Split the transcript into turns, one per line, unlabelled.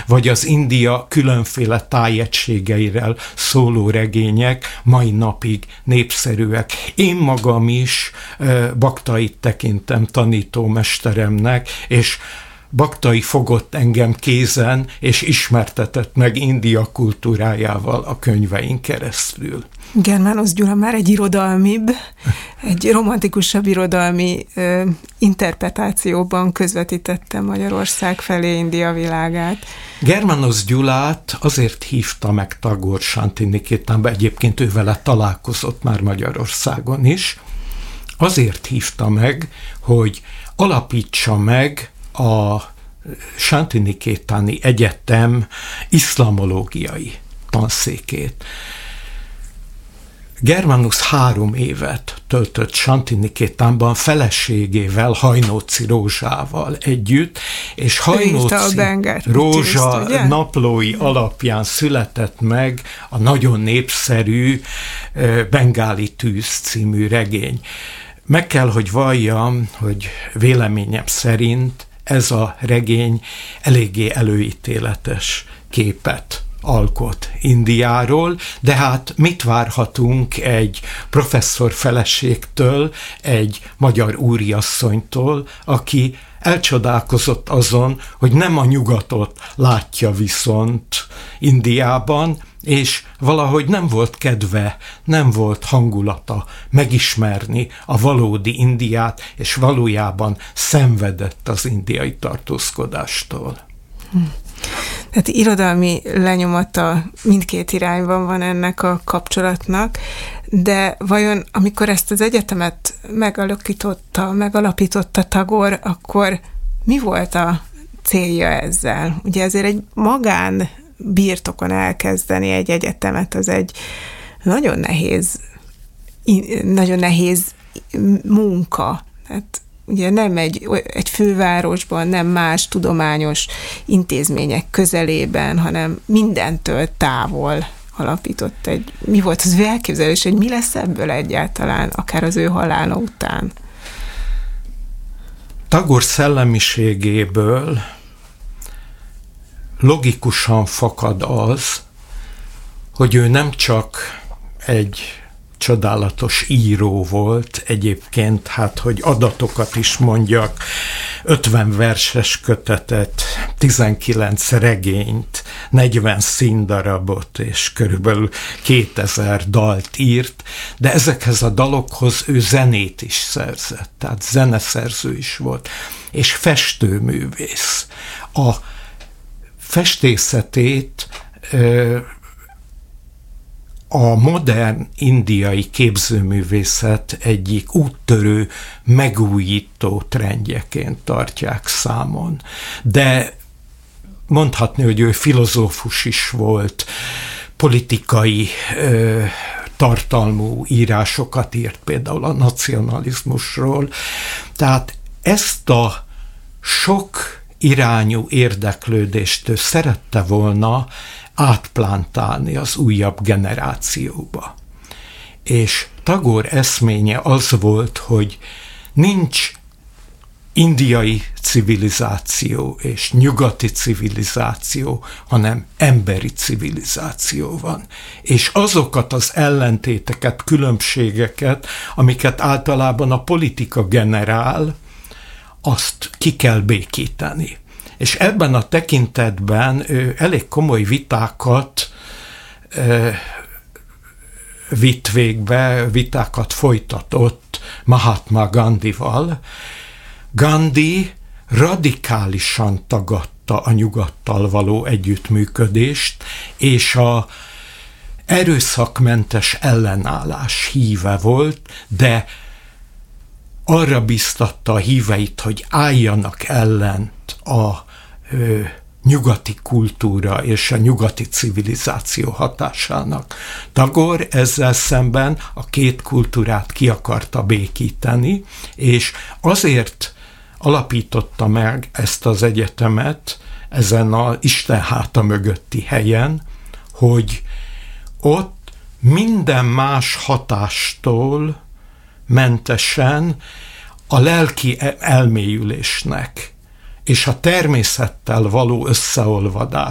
vagy az India különféle tájegységeiről szóló regények mai napig népszerűek. Én magam is Baktait tekintem tanítómesteremnek, és Baktai fogott engem kézen, és ismertetett meg India kultúrájával a könyvein keresztül.
Germános Gyula már egy irodalmibb, egy romantikusabb irodalmi interpretációban közvetítette Magyarország felé India világát.
Germános Gyulát azért hívta meg Tagore Santinikétánba, egyébként ő vele találkozott már Magyarországon is, azért hívta meg, hogy alapítsa meg a Santinikétáni Egyetem iszlamológiai tanszékét. Germanus 3 évet töltött Santinikétánban feleségével, Hajnóci Rózsával együtt, és Hajnóci Rózsa naplói alapján született meg a nagyon népszerű Bengáli tűz című regény. Meg kell, hogy valljam, hogy véleményem szerint ez a regény eléggé előítéletes képet alkot Indiáról, de hát mit várhatunk egy professzor feleségtől, egy magyar úriasszonytól, aki elcsodálkozott azon, hogy nem a nyugatot látja viszont Indiában, és valahogy nem volt kedve, nem volt hangulata megismerni a valódi Indiát, és valójában szenvedett az indiai tartózkodástól.
Tehát irodalmi lenyomata mindkét irányban ennek a kapcsolatnak, de vajon amikor ezt az egyetemet megalapította Tagore, akkor mi volt a célja ezzel? Ugye ezért egy magán birtokon elkezdeni egy egyetemet, az egy nagyon nehéz munka. Tehát ugye nem egy fővárosban, nem más tudományos intézmények közelében, hanem mindentől távol alapított mi volt az ő elképzelés, hogy mi lesz ebből egyáltalán, akár az ő halála után?
Tagore szellemiségéből logikusan fakad az, hogy ő nem csak egy csodálatos író volt, egyébként, hát, hogy adatokat is mondjak, 50 verses kötetet, 19 regényt, 40 színdarabot és körülbelül 2000 dalt írt, de ezekhez a dalokhoz ő zenét is szerzett, tehát zeneszerző is volt, és festőművész. A festészetét a modern indiai képzőművészet egyik úttörő, megújító trendjeként tartják számon. De mondhatni, hogy ő filozófus is volt, politikai tartalmú írásokat írt, például a nacionalizmusról. Tehát ezt a sok irányú érdeklődést ő szerette volna átplántálni az újabb generációba. És Tagore eszménye az volt, hogy nincs indiai civilizáció és nyugati civilizáció, hanem emberi civilizáció van. És azokat az ellentéteket, különbségeket, amiket általában a politika generál, azt ki kell békíteni. És ebben a tekintetben ő elég komoly vitákat vitt végbe, vitákat folytatott Mahatma Gandhival. Gandhi radikálisan tagadta a nyugattal való együttműködést, és a erőszakmentes ellenállás híve volt, de arra biztatta a híveit, hogy álljanak ellent a nyugati kultúra és a nyugati civilizáció hatásának. Tagore ezzel szemben a két kultúrát ki akarta békíteni, és azért alapította meg ezt az egyetemet ezen az Isten háta mögötti helyen, hogy ott minden más hatástól mentesen a lelki elmélyülésnek és a természettel való összeolvadás